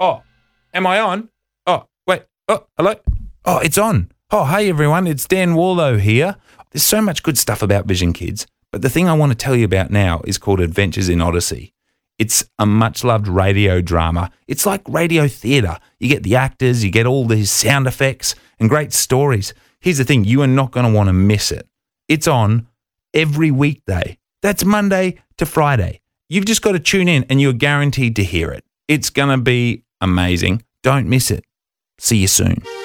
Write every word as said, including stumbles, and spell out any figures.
Oh, am I on? Oh, wait. Oh, hello? Oh, it's on. Oh, hey, everyone. It's Dan Warlow here. There's so much good stuff about Vision Kids, but the thing I want to tell you about now is called Adventures in Odyssey. It's a much-loved radio drama. It's like radio theatre. You get the actors, you get all these sound effects and great stories. Here's the thing, you are not going to want to miss it. It's on every weekday. That's Monday to Friday. You've just got to tune in and you're guaranteed to hear it. It's going to be amazing. Don't miss it. See you soon.